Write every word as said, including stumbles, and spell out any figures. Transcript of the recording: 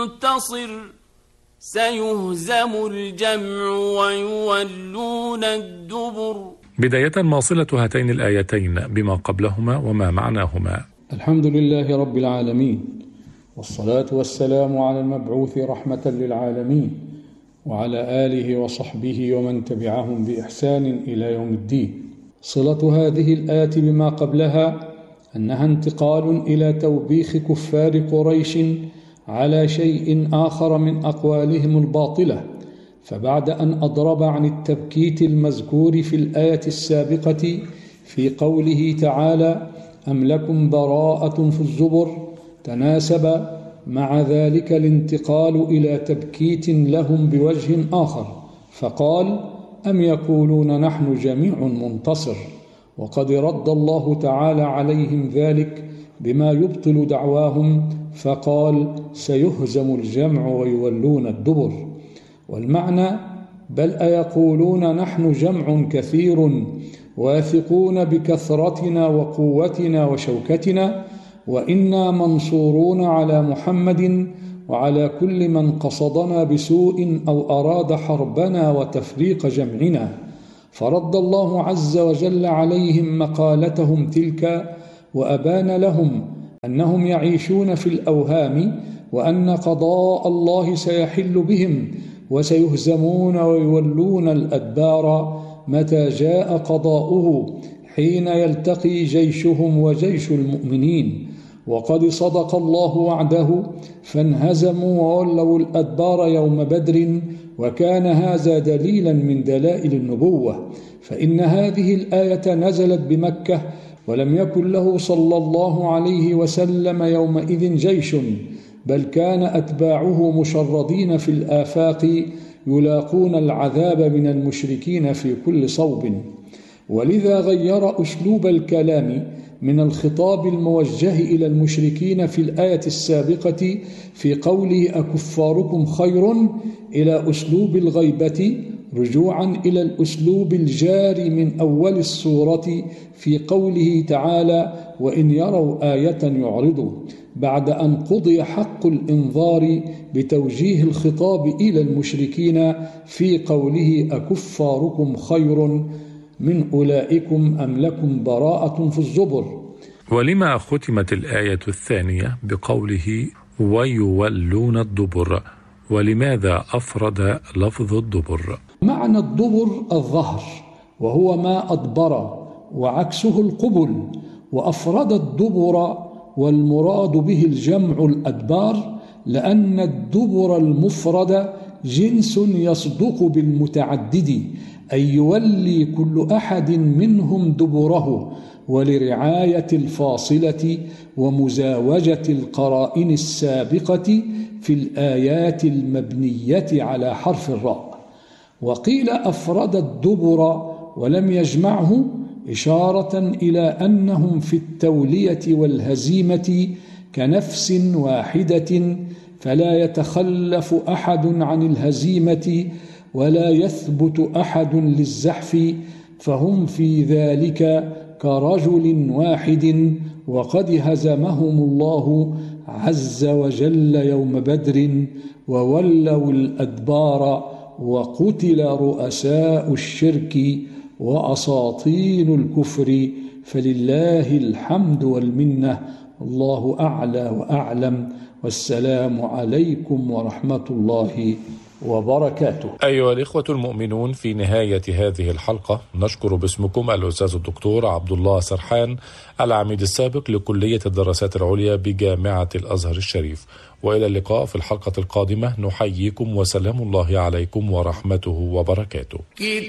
منتصر سيهزم الجمع ويولون الدبر. بداية ما صلة هاتين الآيتين بما قبلهما وما معناهما؟ الحمد لله رب العالمين، والصلاة والسلام على المبعوث رحمة للعالمين وعلى آله وصحبه ومن تبعهم بإحسان إلى يوم الدين. صلة هذه الآية بما قبلها أنها انتقال إلى توبيخ كفار قريش على شيء آخر من أقوالهم الباطلة، فبعد أن أضرب عن التبكيت المذكور في الآية السابقة في قوله تعالى أم لكم براءة في الزبر، تناسب مع ذلك الانتقال إلى تبكيت لهم بوجه آخر، فقال أم يقولون نحن جميع منتصر، وقد رد الله تعالى عليهم ذلك بما يبطل دعواهم فقال سيهزم الجمع ويولون الدبر. والمعنى بل أيقولون نحن جمع كثير واثقون بكثرتنا وقوتنا وشوكتنا وإنا منصورون على محمد وعلى كل من قصدنا بسوء أو أراد حربنا وتفريق جمعنا. فرد الله عز وجل عليهم مقالتهم تلك وأبان لهم أنهم يعيشون في الأوهام وأن قضاء الله سيحل بهم وسيهزمون ويولون الأدبار متى جاء قضاؤه حين يلتقي جيشهم وجيش المؤمنين. وقد صدق الله وعده فانهزموا وولوا الأدبار يوم بدر، وكان هذا دليلا من دلائل النبوة، فإن هذه الآية نزلت بمكة ولم يكن له صلى الله عليه وسلم يومئذ جيش، بل كان أتباعه مشردين في الآفاق يلاقون العذاب من المشركين في كل صوب. ولذا غير أسلوب الكلام من الخطاب الموجه إلى المشركين في الآية السابقة في قوله أكفاركم خير إلى أسلوب الغيبة، رجوعا إلى الأسلوب الجاري من أول السورة في قوله تعالى وإن يروا آية يعرضوا، بعد أن قضي حق الإنذار بتوجيه الخطاب إلى المشركين في قوله أكفاركم خير من أولئكم أم لكم براءة في الزبر. ولما ختمت الآية الثانية بقوله ويولون الدبر، ولماذا أفرد لفظ الدبر؟ معنى الدبر الظهر وهو ما أدبر وعكسه القبل، وأفرد الدبر والمراد به الجمع الأدبار لأن الدبر المفرد جنس يصدق بالمتعدد، أي يولي كل أحد منهم دبره، ولرعاية الفاصلة ومزاوجة القرائن السابقة في الآيات المبنية على حرف الراء. وقيل أفرد الدبر ولم يجمعه إشارة إلى أنهم في التولية والهزيمة كنفس واحدة، فلا يتخلف أحد عن الهزيمة ولا يثبت أحد للزحف، فهم في ذلك كرجل واحد، وقد هزمهم الله عز وجل يوم بدر وولوا الأدبار وقتل رؤساء الشرك وأساطين الكفر، فلله الحمد والمنة، الله أعلى وأعلم، والسلام عليكم ورحمة الله وبركاته. أيها الإخوة المؤمنون، في نهاية هذه الحلقة نشكر باسمكم الأستاذ الدكتور عبد الله سرحان، العميد السابق لكلية الدراسات العليا بجامعة الأزهر الشريف، وإلى اللقاء في الحلقة القادمة. نحييكم وسلام الله عليكم ورحمته وبركاته.